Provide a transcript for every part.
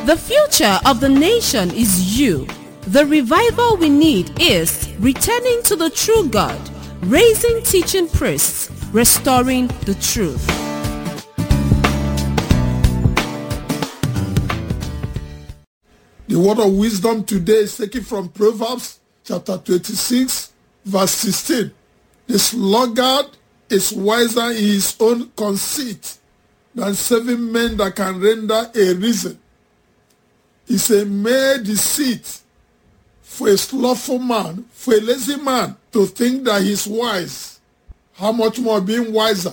The future of the nation is you. The revival we need is returning to the true God, raising teaching priests, restoring the truth. The word of wisdom today is taken from Proverbs chapter 26, verse 16. The sluggard is wiser in his own conceit than 7 men that can render a reason. It's a mere deceit for a slothful man, for a lazy man to think that he's wise. How much more being wiser?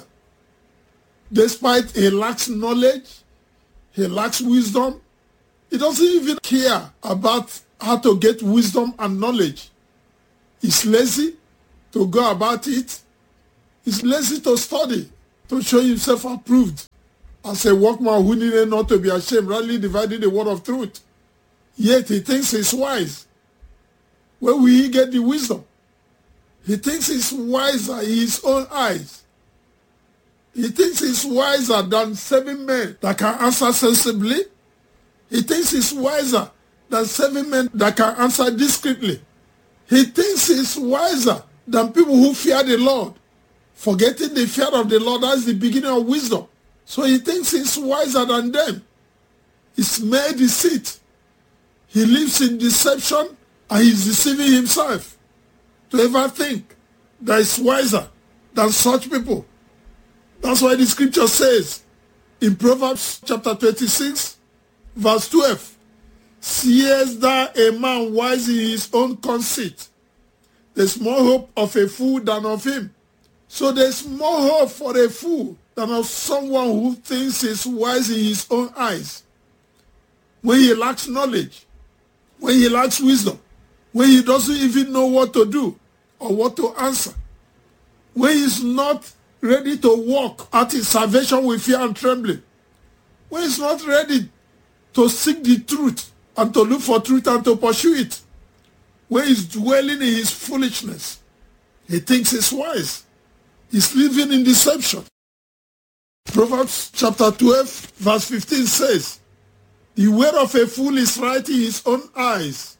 Despite he lacks knowledge, he lacks wisdom, he doesn't even care about how to get wisdom and knowledge. He's lazy to go about it. He's lazy to study, to show himself approved as a workman who needed not to be ashamed, rightly dividing the word of truth. Yet he thinks he's wise. Where will he get the wisdom? He thinks he's wiser in his own eyes. He thinks he's wiser than 7 men that can answer sensibly. He thinks he's wiser than 7 men that can answer discreetly. He thinks he's wiser than people who fear the Lord. Forgetting the fear of the Lord, that's the beginning of wisdom. So he thinks he's wiser than them. It's mere deceit. He lives in deception and he's deceiving himself to ever think that he's wiser than such people. That's why the scripture says in Proverbs chapter 26, verse 12, seest thou a man wise in his own conceit? There's more hope of a fool than of him. So there's more hope for a fool than of someone who thinks he's wise in his own eyes. When he lacks knowledge, when he lacks wisdom, when he doesn't even know what to do or what to answer, when he's not ready to walk out his salvation with fear and trembling, when he's not ready to seek the truth and to look for truth and to pursue it, when he's dwelling in his foolishness, he thinks he's wise. He's living in deception. Proverbs chapter 12, verse 15 says, the way of a fool is right in his own eyes,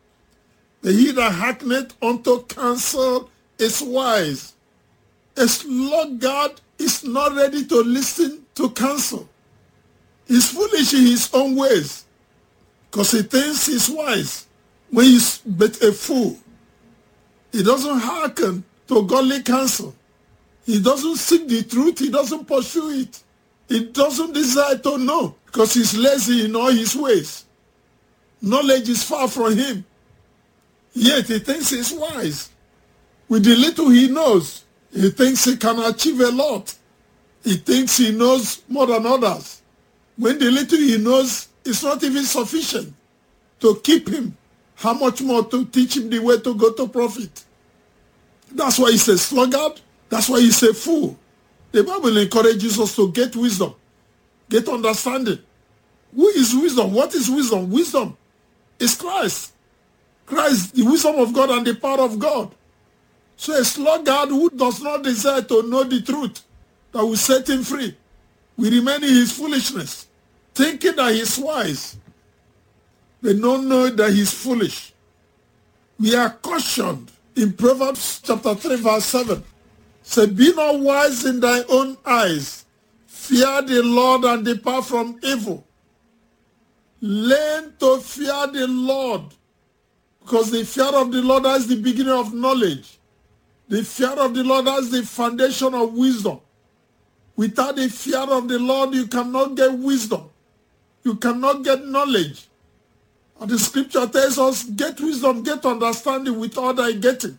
but he that hearkeneth unto counsel is wise. A sluggard is not ready to listen to counsel. He's foolish in his own ways because he thinks he's wise when he's but a fool. He doesn't hearken to godly counsel. He doesn't seek the truth. He doesn't pursue it. He doesn't desire to know because he's lazy in all his ways. Knowledge is far from him. Yet he thinks he's wise. With the little he knows, he thinks he can achieve a lot. He thinks he knows more than others. When the little he knows is not even sufficient to keep him, how much more to teach him the way to go to profit? That's why he's a sluggard. That's why he's a fool. The Bible encourages us to get wisdom, get understanding. Who is wisdom? What is wisdom? Wisdom is Christ. Christ, the wisdom of God and the power of God. So a sluggard who does not desire to know the truth that will set him free will remain in his foolishness, thinking that he's wise. They don't know that he's foolish. We are cautioned in Proverbs chapter 3, verse 7. Say, be not wise in thy own eyes. Fear the Lord and depart from evil. Learn to fear the Lord, because the fear of the Lord is the beginning of knowledge. The fear of the Lord is the foundation of wisdom. Without the fear of the Lord, you cannot get wisdom. You cannot get knowledge. And the scripture tells us, get wisdom, get understanding with all thy getting.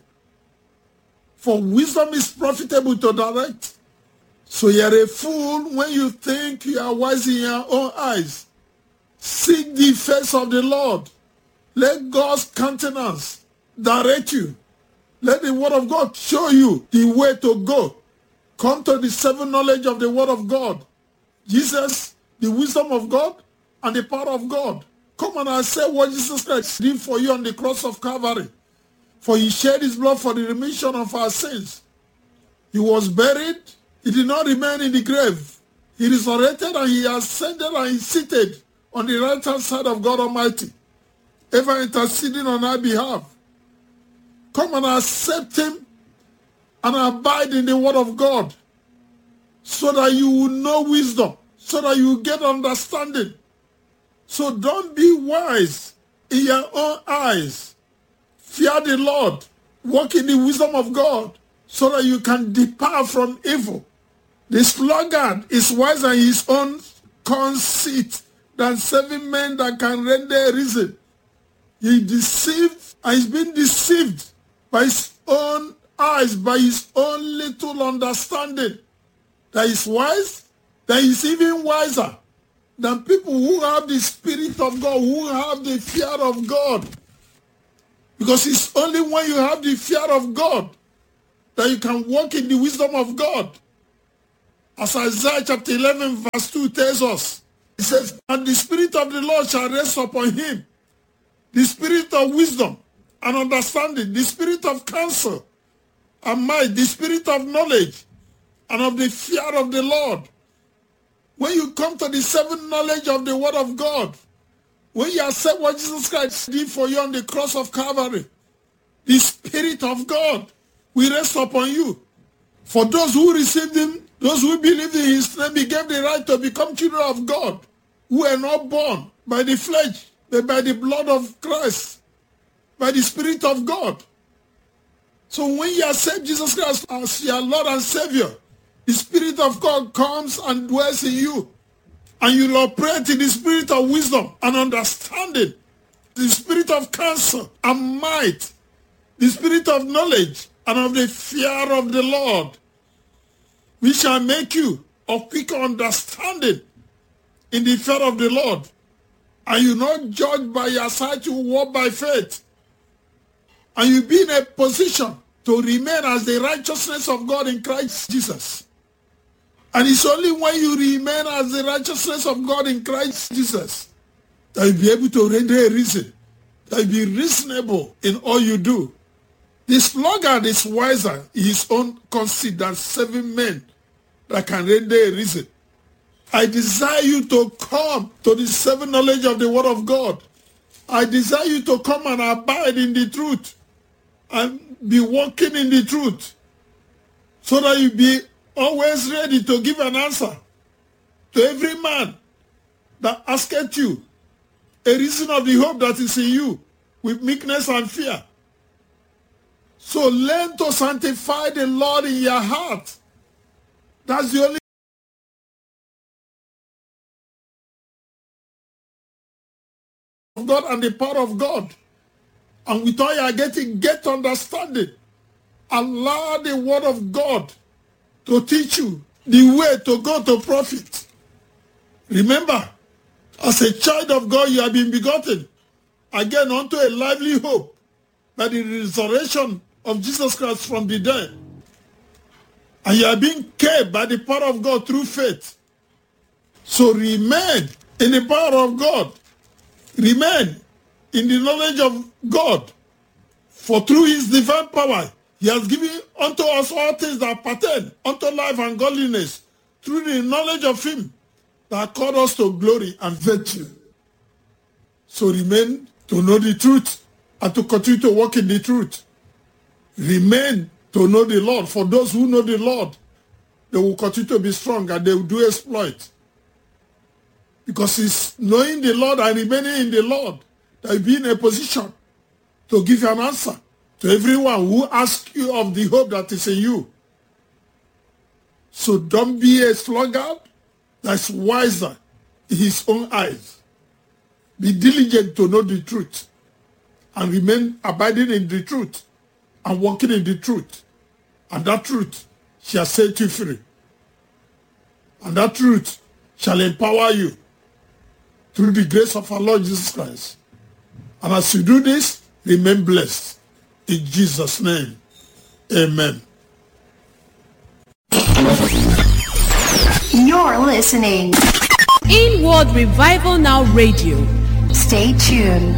For wisdom is profitable to direct. So you're a fool when you think you are wise in your own eyes. Seek the face of the Lord. Let God's countenance direct you. Let the word of God show you the way to go. Come to the 7 knowledge of the word of God. Jesus, the wisdom of God and the power of God. Come and accept what Jesus Christ did for you on the cross of Calvary. For he shed his blood for the remission of our sins. He was buried. He did not remain in the grave. He resurrected and he ascended and he seated on the right-hand side of God Almighty, ever interceding on our behalf. Come and accept him and abide in the word of God so that you will know wisdom, so that you will get understanding. So don't be wise in your own eyes. Fear the Lord. Walk in the wisdom of God so that you can depart from evil. The sluggard is wiser in his own conceit than 7 men that can render reason. He deceived and he's been deceived by his own eyes, by his own little understanding. That is wise, that is even wiser than people who have the Spirit of God, who have the fear of God. Because it's only when you have the fear of God that you can walk in the wisdom of God. As Isaiah chapter 11 verse 2 tells us, it says, and the Spirit of the Lord shall rest upon him, the Spirit of wisdom and understanding, the Spirit of counsel and might, the Spirit of knowledge and of the fear of the Lord. When you come to the 7th knowledge of the word of God, when you accept what Jesus Christ did for you on the cross of Calvary, the Spirit of God will rest upon you. For those who received him, those who believed in his name, he gave the right to become children of God, who are not born by the flesh, but by the blood of Christ, by the Spirit of God. So when you accept Jesus Christ as your Lord and Savior, the Spirit of God comes and dwells in you. And you will operate in the spirit of wisdom and understanding, the spirit of counsel and might, the spirit of knowledge and of the fear of the Lord. We shall make you of quick understanding in the fear of the Lord. And you not judge by your sight, you walk by faith. And you be in a position to remain as the righteousness of God in Christ Jesus. And it's only when you remain as the righteousness of God in Christ Jesus that you'll be able to render a reason, that you'll be reasonable in all you do. The sluggard is wiser in his own conceit than 7 men that can render a reason. I desire you to come to the 7th knowledge of the word of God. I desire you to come and abide in the truth and be walking in the truth so that you be always ready to give an answer to every man that asketh you a reason of the hope that is in you with meekness and fear. So learn to sanctify the Lord in your heart. That's the only of God and the power of God. And with all you are getting, get understanding. Allow the word of God to teach you the way to go to profit. Remember, as a child of God, you have been begotten again unto a lively hope by the resurrection of Jesus Christ from the dead. And you are being kept by the power of God through faith. So remain in the power of God. Remain in the knowledge of God. For through his divine power, he has given unto us all things that pertain unto life and godliness through the knowledge of him that called us to glory and virtue. So remain to know the truth and to continue to walk in the truth. Remain to know the Lord. For those who know the Lord, they will continue to be strong and they will do exploit. Because it's knowing the Lord and remaining in the Lord that you be in a position to give you an answer to everyone who asks you of the hope that is in you. So don't be a sluggard that's wiser in his own eyes. Be diligent to know the truth and remain abiding in the truth and walking in the truth. And that truth shall set you free. And that truth shall empower you through the grace of our Lord Jesus Christ. And as you do this, remain blessed. In Jesus' name, amen. You're listening. Inward Revival Now Radio. Stay tuned.